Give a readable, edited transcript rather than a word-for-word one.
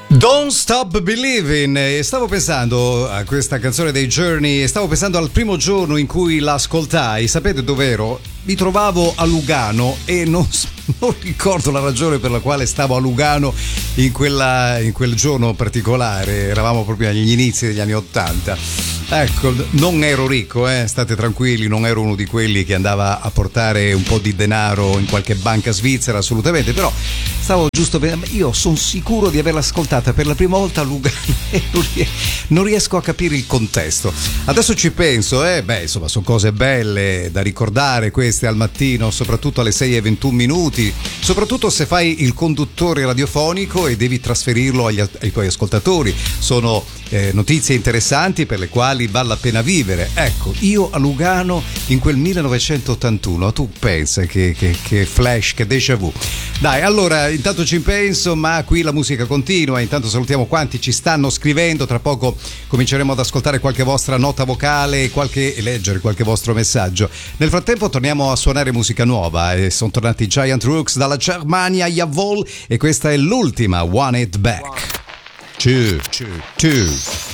Don't Stop Believing. Stavo pensando a questa canzone dei Journey e stavo pensando al primo giorno in cui la ascoltai. Sapete dov'ero? Mi trovavo a Lugano e non ricordo la ragione per la quale stavo a Lugano in quel giorno particolare. Eravamo proprio agli inizi degli anni '80. Ecco, non ero ricco, state tranquilli, non ero uno di quelli che andava a portare un po' di denaro in qualche banca svizzera, assolutamente, però stavo giusto bene. Io sono sicuro di averla ascoltata per la prima volta a Lugano e non riesco a capire il contesto. Adesso ci penso, insomma, sono cose belle da ricordare queste al mattino, soprattutto alle 6:21, soprattutto se fai il conduttore radiofonico e devi trasferirlo ai tuoi ascoltatori. Sono notizie interessanti per le quali vale la pena vivere. Ecco, io a Lugano in quel 1981, tu pensa che flash, che déjà vu. Dai, allora intanto ci penso, ma qui la musica continua. Intanto salutiamo quanti ci stanno scrivendo. Tra poco cominceremo ad ascoltare qualche vostra nota vocale e leggere qualche vostro messaggio. Nel frattempo torniamo a suonare musica nuova e sono tornati Giant Rooks dalla Germania, Jawohl, e questa è l'ultima, One It Back. Two.